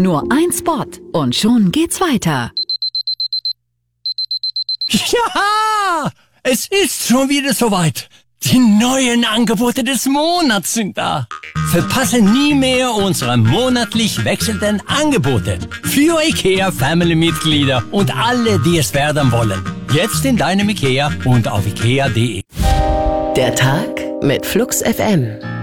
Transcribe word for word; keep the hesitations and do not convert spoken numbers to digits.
Nur ein Spot und schon geht's weiter. Ja, es ist schon wieder soweit. Die neuen Angebote des Monats sind da. Verpasse nie mehr unsere monatlich wechselnden Angebote für IKEA Family-Mitglieder und alle, die es werden wollen. Jetzt in deinem IKEA und auf ikea punkt de. Der Tag mit Flux F M.